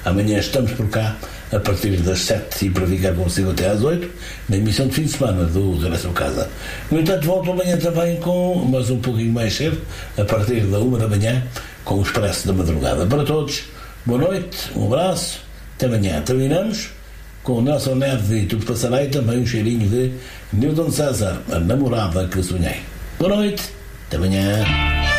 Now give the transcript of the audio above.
Amanhã estamos por cá a partir das 7 e para ficar consigo até às 8, na emissão de fim de semana do Regresso a Casa. No entanto, volto amanhã também mas um pouquinho mais cedo, a partir da 1 da manhã, com o Expresso da Madrugada. Para todos, boa noite, um abraço, até amanhã. Terminamos com o Nelson Neves e Tudo Passará, e também um cheirinho de Newton César, a namorada que sonhei. Boa noite, até amanhã.